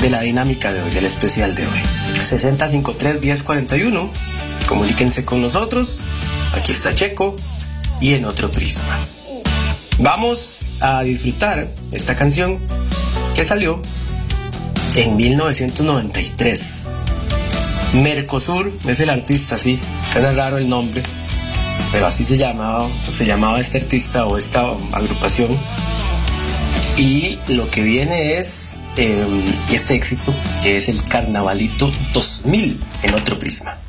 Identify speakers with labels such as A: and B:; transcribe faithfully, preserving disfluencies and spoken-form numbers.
A: de la dinámica de hoy, del especial de hoy. sesenta cincuenta y tres diez cuarenta y uno. Comuníquense con nosotros. Aquí está Checo y En Otro Prisma. Vamos a disfrutar esta canción que salió en mil novecientos noventa y tres. Mercosur es el artista, sí, suena raro el nombre, pero así se llamaba, se llamaba este artista o esta agrupación. Y lo que viene es eh, este éxito, que es el Carnavalito dos mil en Otro Prisma.